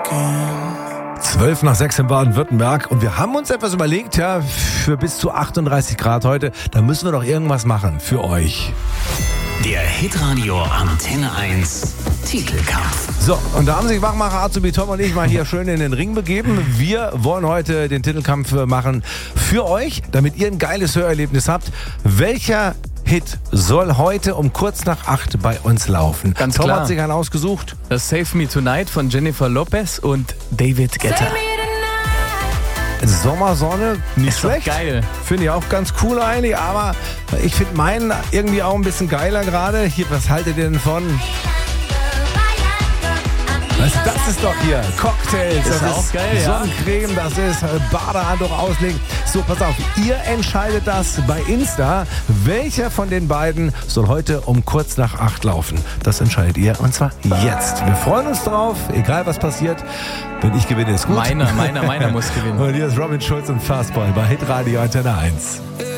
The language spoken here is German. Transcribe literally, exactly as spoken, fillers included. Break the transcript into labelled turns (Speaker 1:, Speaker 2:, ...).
Speaker 1: zwölf nach sechs in Baden-Württemberg und wir haben uns etwas überlegt, ja, für bis zu achtunddreißig Grad heute, da müssen wir doch irgendwas machen für euch.
Speaker 2: Der Hitradio Antenne eins Titelkampf.
Speaker 1: So, und da haben sich Wachmacher Azubi Tom und ich mal hier schön in den Ring begeben. Wir wollen heute den Titelkampf machen für euch, damit ihr ein geiles Hörerlebnis habt. Welcher Hit soll heute um kurz nach acht bei uns laufen?
Speaker 3: Ganz
Speaker 1: Tom
Speaker 3: klar.
Speaker 1: hat sich einen ausgesucht.
Speaker 3: Das Save Me Tonight von Jennifer Lopez und David Guetta.
Speaker 1: Sommersonne, nicht
Speaker 3: Ist doch
Speaker 1: schlecht.
Speaker 3: geil.
Speaker 1: Finde ich auch ganz cool eigentlich, aber ich finde meinen irgendwie auch ein bisschen geiler gerade. Hier, was haltet ihr denn von? Weißt du, das ist doch hier Cocktails,
Speaker 3: Ist
Speaker 1: das
Speaker 3: auch
Speaker 1: ist
Speaker 3: geil, ja.
Speaker 1: Sonnencreme, das ist Badehandtuch auslegen. So, pass auf, ihr entscheidet das bei Insta. Welcher von den beiden soll heute um kurz nach acht laufen? Das entscheidet ihr und zwar jetzt. Wir freuen uns drauf, egal was passiert. Wenn ich gewinne, ist gut.
Speaker 3: Meiner, meiner, meiner muss gewinnen.
Speaker 1: Und hier ist Robin Schulz und Fastball bei Hitradio Antenne eins.